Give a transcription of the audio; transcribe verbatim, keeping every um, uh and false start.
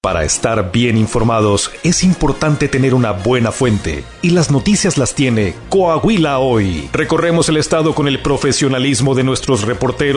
Para estar bien informados es importante tener una buena fuente, y las noticias las tiene Coahuila Hoy. Recorremos el estado con el profesionalismo de nuestros reporteros